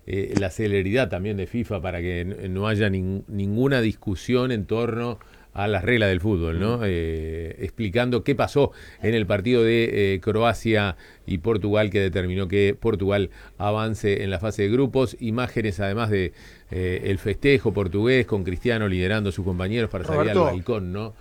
la celeridad también de FIFA para que no haya ninguna discusión en torno a las reglas del fútbol, ¿no? Explicando qué pasó en el partido de Croacia y Portugal, que determinó que Portugal avance en la fase de grupos. Imágenes además de el festejo portugués con Cristiano liderando a sus compañeros para salir al Roberto, balcón, ¿no?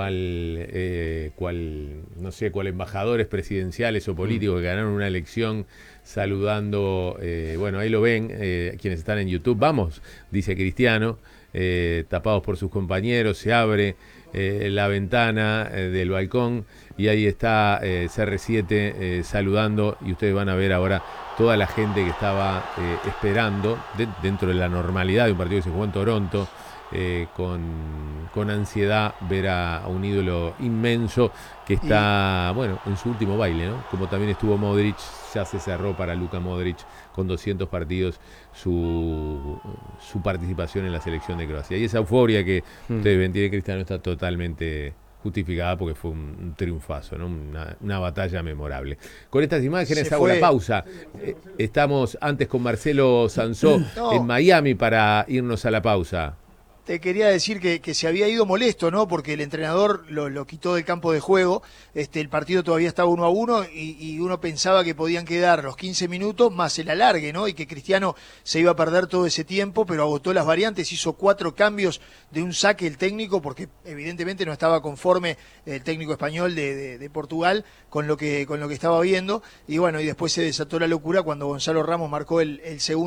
No sé, cuál embajadores presidenciales o políticos que ganaron una elección saludando, bueno, ahí lo ven, quienes están en YouTube. Vamos, dice Cristiano, tapados por sus compañeros, se abre la ventana del balcón y ahí está CR7 saludando, y ustedes van a ver ahora toda la gente que estaba esperando dentro de la normalidad de un partido que se jugó en Toronto, con ansiedad ver a un ídolo inmenso que está, bueno, en su último baile, ¿no? Como también estuvo Modric. Ya se cerró para Luka Modric con 200 partidos su participación en la selección de Croacia. Y esa euforia que ustedes ven tiene Cristiano está totalmente justificada porque fue un triunfazo, ¿no? Una batalla memorable. Con estas imágenes se hago la fue. pausa. Estamos antes con Marcelo Sansó en No, Miami para irnos a la pausa. te quería decir que se había ido molesto, ¿no? Porque el entrenador lo quitó del campo de juego. El partido todavía estaba 1-1 y uno pensaba que podían quedar los 15 minutos más el alargue, ¿no? Y que Cristiano se iba a perder todo ese tiempo, pero agotó las variantes, hizo 4 cambios de un saque el técnico, porque evidentemente no estaba conforme el técnico español de Portugal con lo que estaba viendo. Y bueno, y después se desató la locura cuando Gonzalo Ramos marcó el segundo.